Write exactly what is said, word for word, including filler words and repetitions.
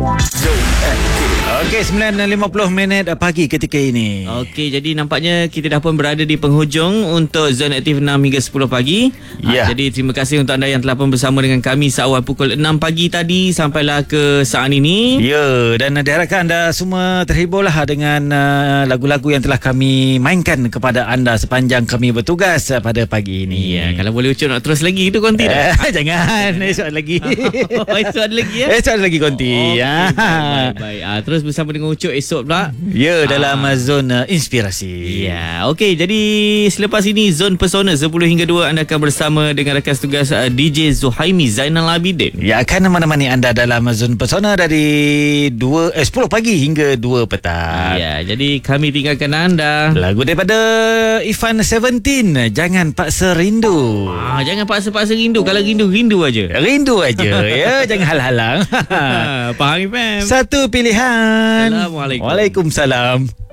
Okey, sembilan lima puluh minit pagi ketika ini. Okey, jadi nampaknya kita dah pun berada di penghujung untuk Zone Aktif enam hingga sepuluh pagi. Ya. Ha, jadi terima kasih untuk anda yang telah pun bersama dengan kami seawal pukul enam pagi tadi sampailah ke saat ini. Ya, dan diharapkan anda semua terhiburlah dengan uh, lagu-lagu yang telah kami mainkan kepada anda sepanjang kami bertugas uh, pada pagi ini. Ya, kalau boleh Ucup nak terus lagi itu konti dah. Eh, jangan, esok ada lagi. Oh, esok ada lagi ya. Esok ada lagi konti. Okey, ya. baik, baik, baik. Ah, terus bersama dengan Ucup esok pula. Ya, dalam Ah. zona inspirasi. Ya, okey. Jadi selepas ini Zone Pesona sepuluh hingga dua anda akan bersama dengan rakan tugas uh, D J Zuhaimi Zainal Abidin. Ya, akan menemani anda dalam zona pesona dari dua, eh, sepuluh pagi hingga dua petang. Ya, jadi kami tinggalkan anda. Lagu daripada Ivan Seventeen, Jangan Paksa Rindu. Ah, jangan paksa-paksa rindu. Kalau rindu, rindu aja. Rindu aja ya, jangan hal-halang. Faham, Fam? Satu pilihan. Assalamualaikum. Waalaikumsalam.